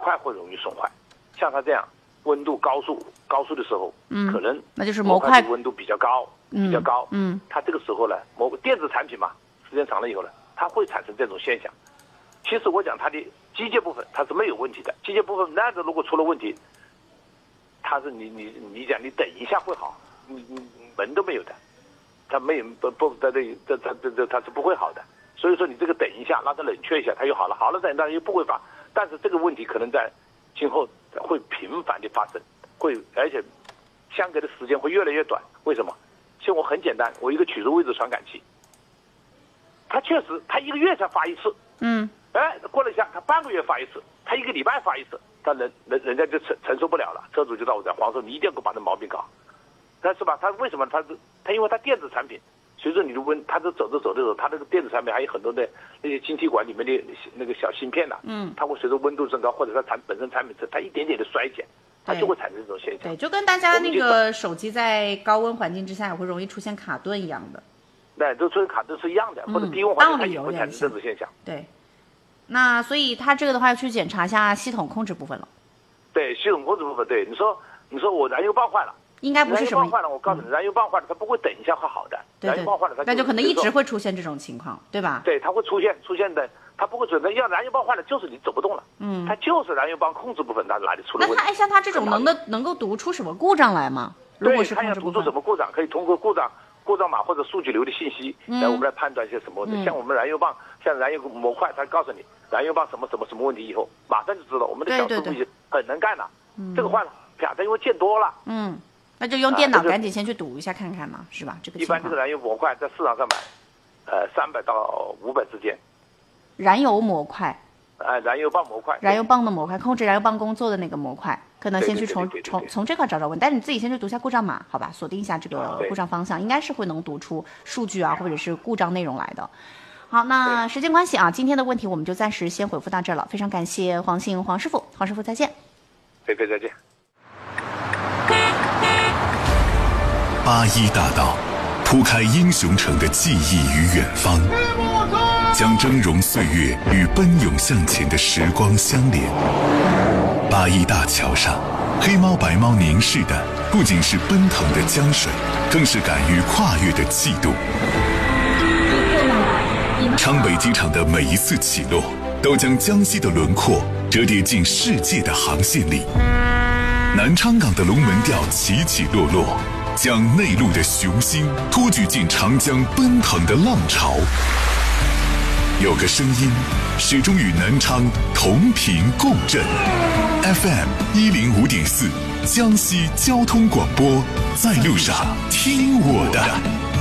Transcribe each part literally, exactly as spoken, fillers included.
块会容易损坏。像它这样温度高速高速的时候， 嗯， 可能那就是模块温度比较高，比较高， 嗯， 它这个时候呢，模电子产品嘛，时间长了以后呢，它会产生这种现象。其实我讲它的机械部分它是没有问题的，机械部分那个如果出了问题，它是你你你讲你等一下会好，你你门都没有的，它没有不不它这这它这这它是不会好的。所以说你这个等一下让它冷却一下，它又好了，好了再那又不会发，但是这个问题可能在今后会频繁的发生，会而且相隔的时间会越来越短。为什么？像我很简单，我一个取入位置传感器，它确实它一个月才发一次， 嗯， 哎，过了一下它半个月发一次，它一个礼拜发一次，他人人人家就承承受不了了，车主就到我这，黄叔你一定要给我把这毛病搞，但是吧，他为什么他是他因为他电子产品。随着你的温，它这走着走着走，它这个电子产品还有很多的那些晶体管里面的那个小芯片呐、啊， 嗯， 它会随着温度升高，或者它产本身产品它一点点的衰减，它就会产生这种现象。 对，就跟大家那个手机在高温环境之下也会容易出现卡顿一样的。 对，都出现卡顿是一样的， 嗯、 或者低温环境它也会产生这种现象。 对，那所以它这个的话要去检查一下系统控制部分了。 对，系统控制部分，对，你说你说我燃油棒坏了。 应该不是什么。 燃油棒坏了，我告诉你，燃油棒坏了，它不会等一下会好的。 对对， 燃油棒坏了，它那就可能一直会出现这种情况，对吧？ 对，它会出现出现的，它不会准备。要燃油棒坏了，就是你走不动了。 嗯， 它就是燃油棒控制部分它哪里出了问题。 那它像它这种能的能够读出什么故障来吗？如果是它要读出什么故障，可以通过故障故障码或者数据流的信息， 嗯、 来我们来判断一些什么问题。嗯、像我们燃油棒，像燃油模块，它告诉你燃油棒什么什么什么问题以后，马上就知道。我们的小师傅很能干的，这个坏了，啪，它因为见多了。 嗯。那就用电脑赶紧先去读一下看看嘛，是吧？这个一般这个燃油模块在市场上买，呃，三百到五百之间。 燃油模块。 呃，燃油棒模块。 燃油棒的模块，控制燃油棒工作的那个模块，可能先去从从从这块找找问，但是你自己先去读一下故障码，好吧？锁定一下这个故障方向，应该是会能读出数据啊，或者是故障内容来的。好，那时间关系啊，今天的问题我们就暂时先回复到这儿了。非常感谢黄信黄师傅，黄师傅再见。 菲菲再见。 八一大道铺开英雄城的记忆与远方，将峥嵘岁月与奔涌向前的时光相连。八一大桥上，黑猫白猫凝视的不仅是奔腾的江水，更是敢于跨越的气度。昌北机场的每一次起落，都将江西的轮廓折叠进世界的航线里。南昌港的龙门吊起起落落，将内陆的雄心托举进长江奔腾的浪潮。有个声音始终与南昌同频共振 ，F M 一零五点四，江西交通广播，在路上听我的。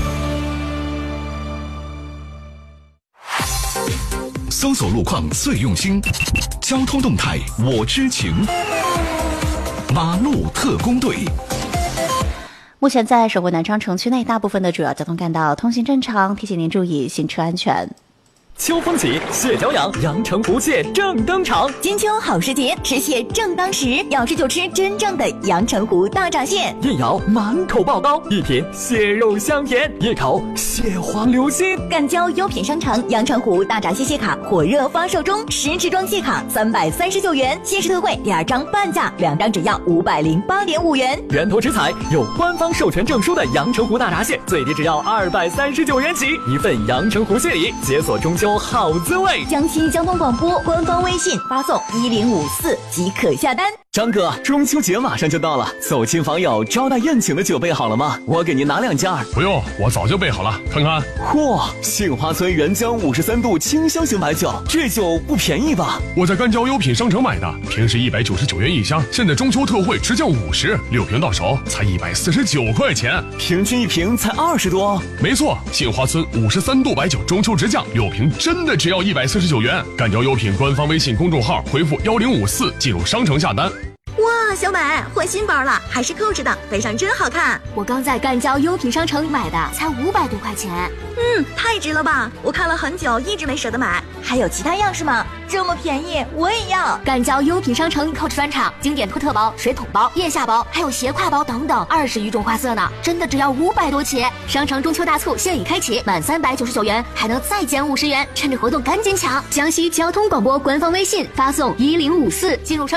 搜索路况最用心，交通动态我知情。马路特工队。 目前在守护南昌城区内大部分的主要交通干道通行正常，提醒您注意行车安全。 秋风起，蟹脚痒，阳澄湖蟹正登场。 金秋好时节，吃蟹正当时，要吃就吃真正的阳澄湖大闸蟹。 一咬满口爆膏，一品蟹肉香甜，一口蟹黄流心。 赣交优品商城阳澄湖大闸蟹蟹卡火热发售中，十支装蟹卡三百三十九元，限时特惠，第二张半价，两张只要五百零八点五元。 源头食材有官方授权证书的阳澄湖大闸蟹，最低只要二百三十九元起，一份阳澄湖蟹礼，解锁中秋好滋味。 江西交通广播官方微信发送一零五四即可下单。 张哥，中秋节马上就到了，走亲访友、招待宴请的酒备好了吗？我给您拿两件儿。 不用，我早就备好了，看看。 嚯，杏花村原浆五十三度清香型白酒，这酒不便宜吧？ 我在赣交优品商城买的，平时一百九十九元一箱，现在中秋特惠直降五十，六瓶到手才一百四十九块钱， 平均一瓶才二十多。 没错，杏花村五十三度白酒中秋直降，六瓶真的只要一百四十九元。赣交优品官方微信公众号回复幺零五四进入商城下单。 哇，小美换新包了，还是扣着的，背上真好看。 我刚在赣交优品商城买的，才五百多块钱。 嗯，太值了吧！我看了很久，一直没舍得买。还有其他样式吗？这么便宜，我也要。 赣交优品商城扣着专场，经典托特包、水桶包、腋下包，还有斜挎包等等，二十余种花色呢，真的只要五百多起。商城中秋大促现已开启，满三百九十九元还能再减五十元，趁着活动赶紧抢！江西交通广播官方微信发送一零五四进入商。